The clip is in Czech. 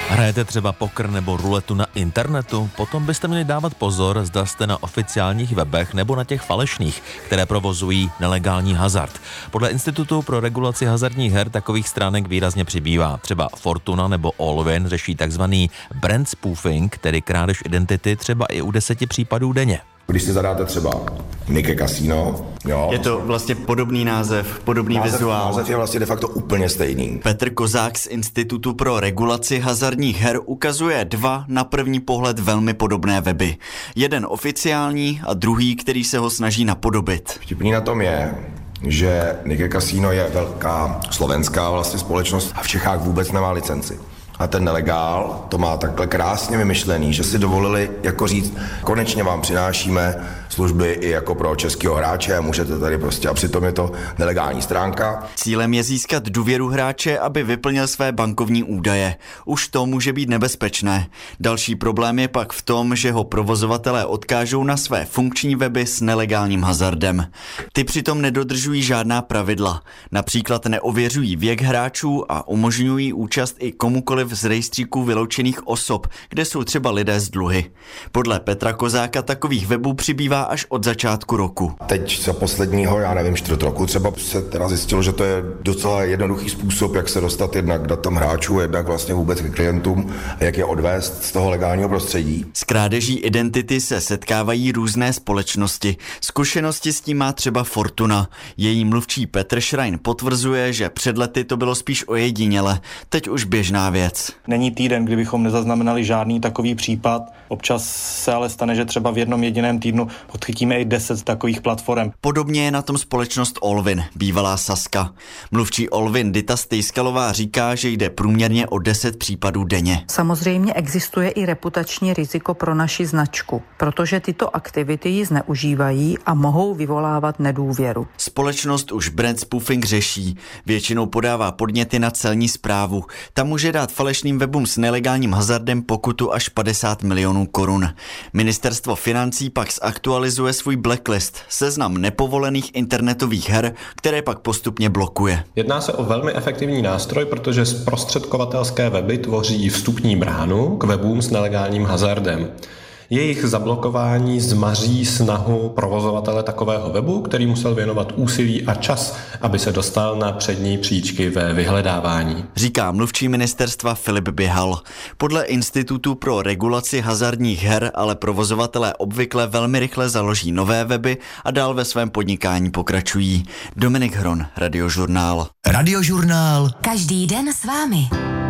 Hrajete třeba poker nebo ruletu na internetu? Potom byste měli dávat pozor, zda jste na oficiálních webech nebo na těch falešných, které provozují nelegální hazard. Podle Institutu pro regulaci hazardních her takových stránek výrazně přibývá. Třeba Fortuna nebo Allwyn řeší takzvaný brand spoofing, tedy krádež identity třeba i u 10 případů denně. Když si zadáte třeba Nike Casino, jo. Je to vlastně podobný název, podobný vizuál. Název je vlastně de facto úplně stejný. Petr Kozák z Institutu pro regulaci hazardních her ukazuje dva na první pohled velmi podobné weby. Jeden oficiální a druhý, který se ho snaží napodobit. Vtipný na tom je, že Nike Casino je velká slovenská vlastně společnost a v Čechách vůbec nemá licenci. A ten nelegál to má takhle krásně vymyšlený, že si dovolili jako říct, konečně vám přinášíme služby i jako pro českého hráče a můžete tady prostě, a přitom je to nelegální stránka. Cílem je získat důvěru hráče, aby vyplnil své bankovní údaje. Už to může být nebezpečné. Další problém je pak v tom, že ho provozovatelé odkážou na své funkční weby s nelegálním hazardem. Ty přitom nedodržují žádná pravidla. Například neověřují věk hráčů a umožňují účast i komukoliv z rejstříků vyloučených osob, kde jsou třeba lidé z dluhy. Podle Petra Kozáka takových webů přibývá až od začátku roku. Teď za posledního, čtvrt roku třeba se teda zjistilo, že to je docela jednoduchý způsob, jak se dostat jednak k datům hráčů, jednak vlastně vůbec k klientům a jak je odvést z toho legálního prostředí. S krádeží identity se setkávají různé společnosti. Zkušenosti s tím má třeba Fortuna. Její mluvčí Petr Schrein potvrzuje, že před lety to bylo spíš ojediněle, teď už běžná věc. Není týden, kdybychom nezaznamenali žádný takový případ. Občas se ale stane, že třeba v jednom jediném týdnu odchytíme i 10 takových platform. Podobně je na tom společnost Allwyn, bývalá Sazka. Mluvčí Allwyn Dita Stejskalová říká, že jde průměrně o 10 případů denně. Samozřejmě existuje i reputační riziko pro naši značku, protože tyto aktivity ji zneužívají a mohou vyvolávat nedůvěru. Společnost už brand spoofing řeší. Většinou podává podněty na celní správu. Tam může dát falešným webům s nelegálním hazardem pokutu až 50 milionů korun. Ministerstvo financí pak zaktualizuje svůj blacklist, seznam nepovolených internetových her, které pak postupně blokuje. Jedná se o velmi efektivní nástroj, protože zprostředkovatelské weby tvoří vstupní bránu k webům s nelegálním hazardem. Jejich zablokování zmaří snahu provozovatele takového webu, který musel věnovat úsilí a čas, aby se dostal na přední příčky ve vyhledávání. Říká mluvčí ministerstva Filip Běhal. Podle Institutu pro regulaci hazardních her ale provozovatelé obvykle velmi rychle založí nové weby a dál ve svém podnikání pokračují. Dominik Hron, Radiožurnál. Radiožurnál. Každý den s vámi.